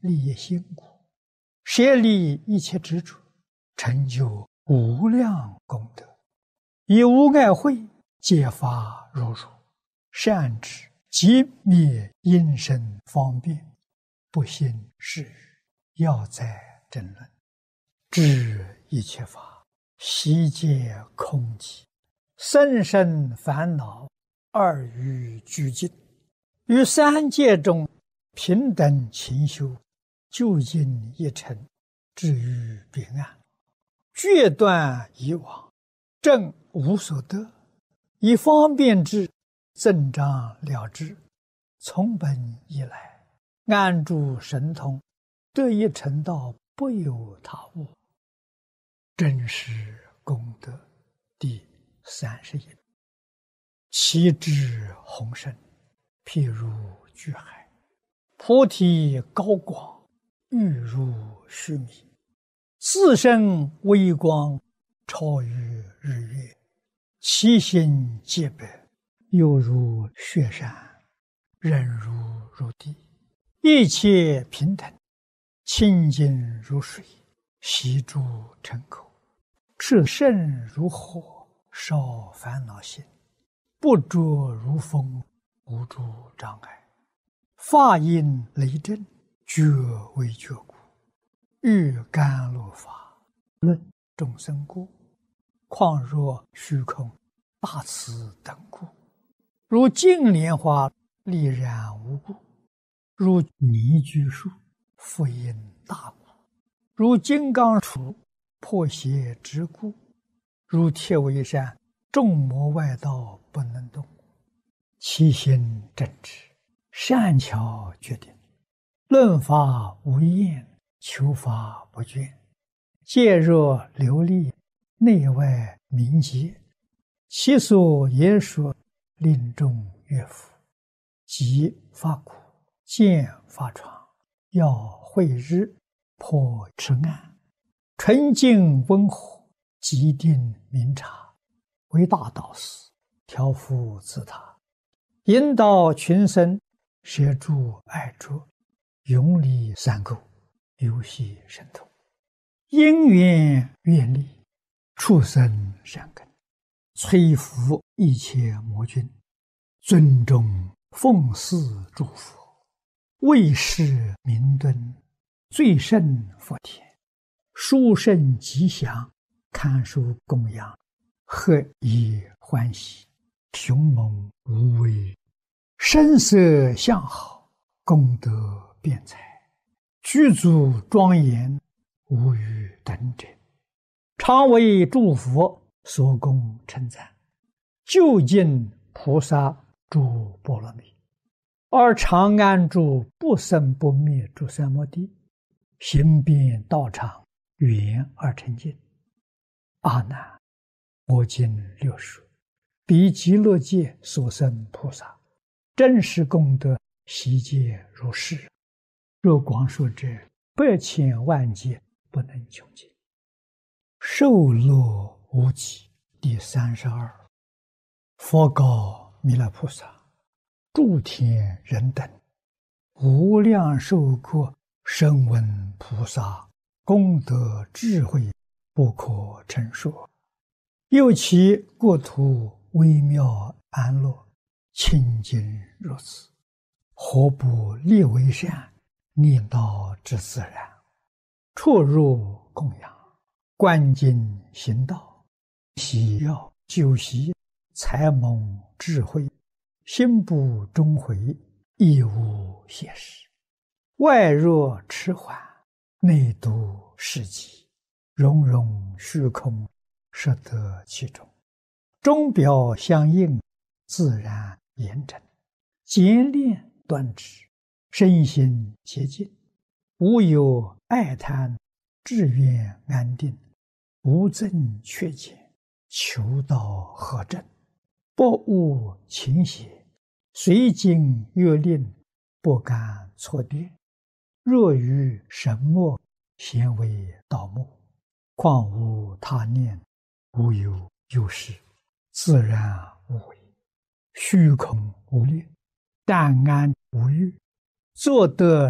利益心故，舍离一切执着，成就无量功德。以无碍慧，揭发如如，善知即灭因生方便，不信是语，要在争论。知一切法，悉皆空寂，生生烦恼，二欲俱尽。于三界中平等勤修，究竟一尘，至于彼岸，决断以往，正无所得，以方便之，增长了之。从本以来，安住神通，得一成道，不有他物。真实功德第31。其智宏深，譬如巨海，菩提高广，欲如须弥，自身微光，超于日月。其心洁白，犹如雪山，忍如地，一切平等，清净如水，悉诸尘口。炽盛如火，烧烦恼心，不着如风，无诸障碍。法音雷震，觉为觉故。欲甘露法，论众生故。况若虚空，大慈等故。如净莲花，丽然无故。如泥居树，复因大故。如金刚杵，破邪之故。如铁围山，众魔外道不能动。其心正直，善巧决定，论法无厌，求法不倦。戒若流利，内外明洁。其所言说，令众悦服。即发苦，见发疮，要慧日，破痴暗。纯净温和，极定明察。为大导师，调伏自他，引导群生，摄诸爱着，永离三垢，游戏神通。因缘愿力，畜生善根，摧伏一切魔君，尊重奉祀诸佛，为世明敦，最胜佛田，殊胜吉祥，堪受供养，何以欢喜，雄猛无畏，声色相好，功德辩才，具足庄严，无与等者。常为诸佛所供称赞，究竟菩萨诸波罗蜜，而常安住不生不灭诸三摩地，行遍道场，圆而成净。阿难，我今略说，彼极乐界所生菩萨，真实功德悉皆如是。若广说者，百千万劫不能穷尽。受乐无极第32。佛告弥勒菩萨：诸天人等，无量寿国声闻菩萨功德智慧，不可称说。又其国土微妙安乐，清净如此，何不立为善，念道之自然？出入供养，观经行道，喜要修习，才蒙智慧，心不终悔，亦无邪事。外若迟缓，内度世极，融融虚空，摄得其中。钟表相应，自然严整，简练端直，身心洁净，无有爱贪，志愿安定，无增缺减，求道合正，不误情邪，随经阅令，不敢错跌。若于神墨，咸为盗墓，况无他念，无有有事，自然无为，虚空无力，淡安无欲，作得